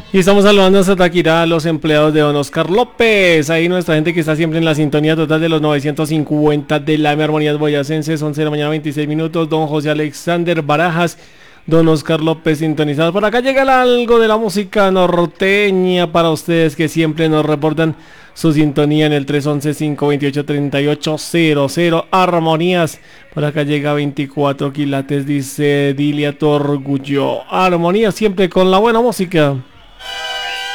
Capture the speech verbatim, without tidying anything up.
Y estamos saludando hasta Taquirá a los empleados de Don Oscar López. Ahí nuestra gente que está siempre en la sintonía total de los novecientos cincuenta de la M Armonías Boyacenses. once de la mañana, veintiséis minutos. Don José Alexander Barajas. Don Oscar López sintonizados. Por acá llega algo de la música norteña para ustedes que siempre nos reportan su sintonía en el tres once, cinco veintiocho, treinta y ocho cero cero. Armonías. Por acá llega veinticuatro quilates, dice Dilia Torgullo. Armonías siempre con la buena música.